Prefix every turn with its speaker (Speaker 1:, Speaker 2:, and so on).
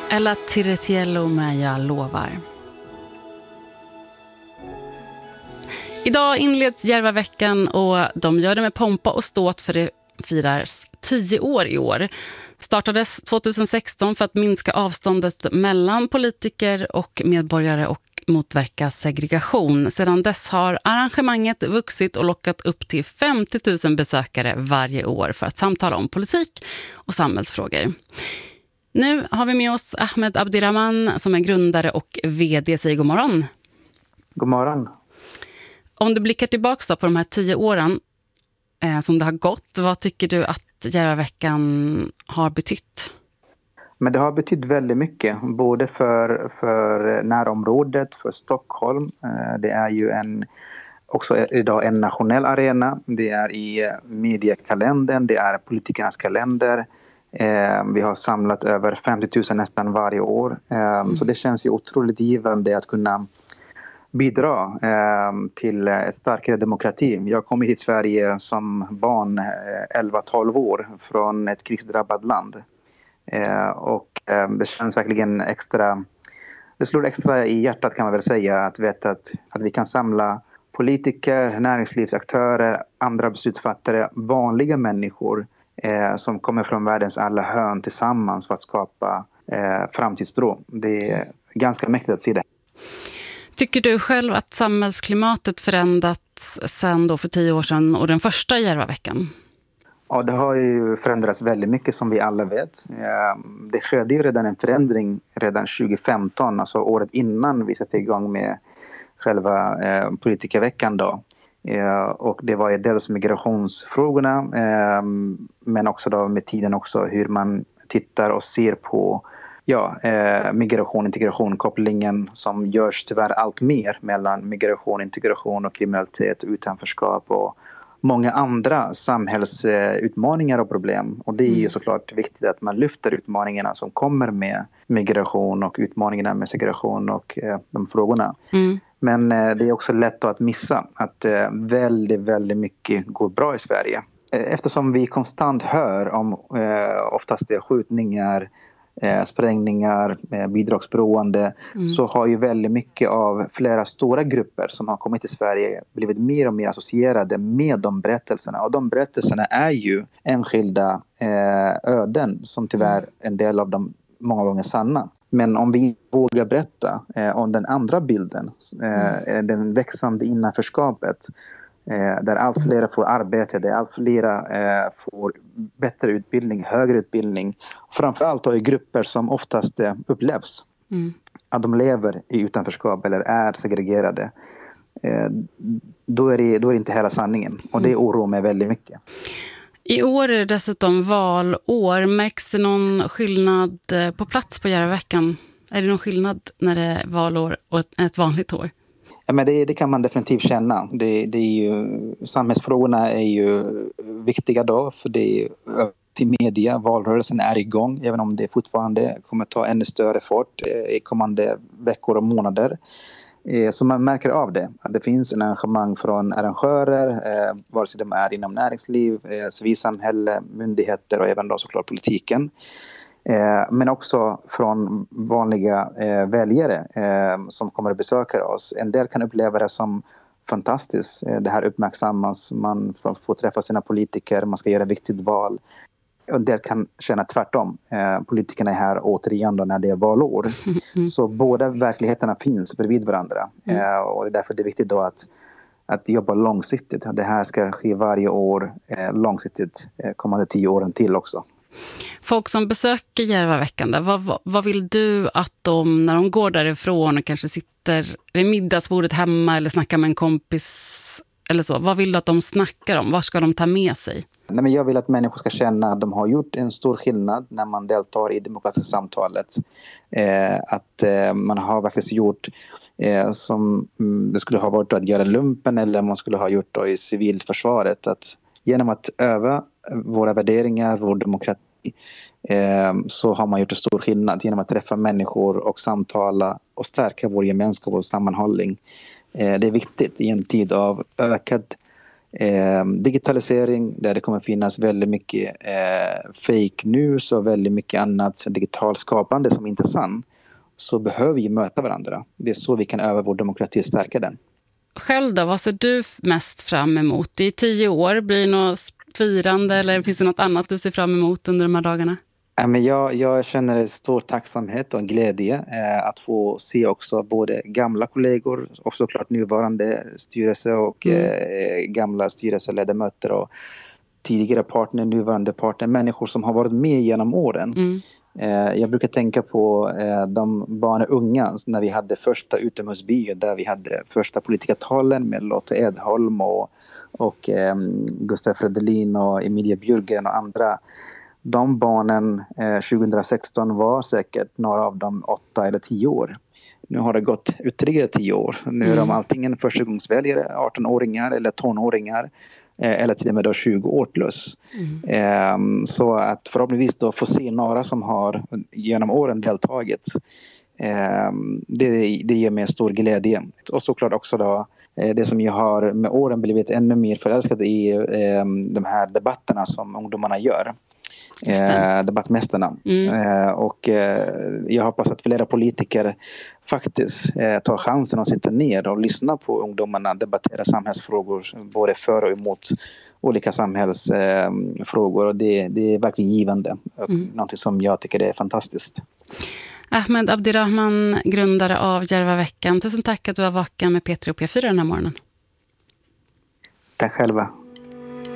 Speaker 1: Ella Tiritiello med Jag lovar. Idag inleds Järvaveckan och de gör det med pompa och ståt för det firas 10 år i år. Startades 2016 för att minska avståndet mellan politiker och medborgare och motverka segregation. Sedan dess har arrangemanget vuxit och lockat upp till 50 000 besökare varje år för att samtala om politik och samhällsfrågor. Nu har vi med oss Ahmed Abdirahman som är grundare och vd. Säg god morgon.
Speaker 2: God morgon.
Speaker 1: Om du blickar tillbaka på de här 10 åren som det har gått, vad tycker du att Järvaveckan har betytt?
Speaker 2: Men det har betytt väldigt mycket, både för närområdet, för Stockholm. Det är ju också idag en nationell arena. Det är i mediekalendern, det är politikernas kalender. Vi har samlat över 50 000 nästan varje år. Så det känns ju otroligt givande att kunna bidra till ett starkare demokrati. Jag kom hit till Sverige som barn, 11-12 år, från ett krigsdrabbat land. Och det känns verkligen extra, det slår extra i hjärtat kan man väl säga, att veta att vi kan samla politiker, näringslivsaktörer, andra beslutsfattare, vanliga människor som kommer från världens alla hörn tillsammans för att skapa framtidstro. Det är ganska mäktigt att se det.
Speaker 1: Tycker du själv att samhällsklimatet förändrats sedan då för 10 år sedan och den första Järvaveckan?
Speaker 2: Ja, det har ju förändrats väldigt mycket som vi alla vet. Det skedde ju redan en förändring redan 2015, alltså året innan vi satte igång med själva politikerveckan då. Och det var ju dels migrationsfrågorna, men också då med tiden också hur man tittar och ser på migration, integration, kopplingen som görs tyvärr allt mer mellan migration, integration och kriminalitet, utanförskap och många andra samhällsutmaningar och problem. Och det är ju såklart viktigt att man lyfter utmaningarna som kommer med migration och utmaningarna med segregation och de frågorna. Men det är också lätt att missa att väldigt, väldigt mycket går bra i Sverige. Eftersom vi konstant hör om oftast det skjutningar, sprängningar, bidragsberoende, så har ju väldigt mycket av flera stora grupper som har kommit till Sverige blivit mer och mer associerade med de berättelserna. Och de berättelserna är ju enskilda öden som tyvärr en del av dem många gånger sanna. Men om vi vågar berätta om den andra bilden, den växande innanförskapet, där allt fler får arbete, där allt fler får bättre utbildning, högre utbildning. Framförallt då i grupper som oftast upplevs att de lever i utanförskap eller är segregerade. Då är det inte hela sanningen. Och det oroar mig väldigt mycket.
Speaker 1: I år är det dessutom valår. Märks det någon skillnad på plats på Järvaveckan? Är det någon skillnad när det är valår och ett vanligt år?
Speaker 2: Ja, men det kan man definitivt känna. Det är ju, samhällsfrågorna är ju viktiga då, för det är till media. Valrörelsen är igång, även om det fortfarande kommer ta ännu större fart i kommande veckor och månader. Så man märker av det. Att det finns en engagemang från arrangörer, vare sig de är inom näringsliv, civilsamhälle, myndigheter och även då såklart politiken. Men också från vanliga väljare som kommer att besöka oss. En del kan uppleva det som fantastiskt. Det här uppmärksammas, man får träffa sina politiker, man ska göra ett viktigt val. En del kan känna tvärtom. Politikerna är här återigen då när det är valår. Så båda verkligheterna finns bredvid varandra. Och det är därför det är viktigt då att jobba långsiktigt. Det här ska ske varje år, långsiktigt, kommande 10 åren till också.
Speaker 1: Folk som besöker Järvaveckan, vad vill du att de, när de går därifrån och kanske sitter vid middagsbordet hemma eller snackar med en kompis eller så, vad vill du att de snackar om? Vad ska de ta med sig?
Speaker 2: Nej, men jag vill att människor ska känna att de har gjort en stor skillnad när man deltar i demokratiska samtalet. Att man har faktiskt gjort som det skulle ha varit att göra lumpen eller man skulle ha gjort då i civilförsvaret. Att genom att öva våra värderingar, vår demokrati, så har man gjort en stor skillnad genom att träffa människor och samtala och stärka vår gemenskap och sammanhållning. Det är viktigt i en tid av ökad digitalisering där det kommer finnas väldigt mycket fake news och väldigt mycket annat digitalt skapande som inte är sant, så behöver vi möta varandra. Det är så vi kan öva vår demokrati och stärka den.
Speaker 1: Själv då, vad ser du mest fram emot? I 10 år, blir det något firande eller finns det något annat du ser fram emot under de här dagarna?
Speaker 2: Jag känner stor tacksamhet och glädje att få se också både gamla kollegor och såklart nuvarande styrelse och gamla styrelseledamöter och tidigare partner, nuvarande partner, människor som har varit med genom åren. Jag brukar tänka på de barn och unga när vi hade första utomhusbio, där vi hade första politikertalen med Lotta Edholm och Gustaf Fridolin och Emilia Bjurgren och andra. De barnen 2016 var säkert några av dem 8 eller 10 år. Nu har det gått ytterligare 10 år. Nu är de antingen förstagångsväljare, 18-åringar eller tonåringar. Eller till och med då 20 år plus. Så att förhoppningsvis då få se några som har genom åren deltagit. Det ger mig stor glädje. Och såklart också då det som jag har med åren blivit ännu mer förälskad i de här debatterna som ungdomarna gör. Debattmästarna. Och jag hoppas att flera politiker faktiskt tar chansen att sitta ner och lyssna på ungdomarna debattera samhällsfrågor både för och emot olika samhällsfrågor, och det är verkligen givande och något som jag tycker är fantastiskt.
Speaker 1: Ahmed Abdirahman, grundare av Järvaveckan. Tusen tack att du var vaken med P3 och P4 den här morgonen.
Speaker 2: Tack själva.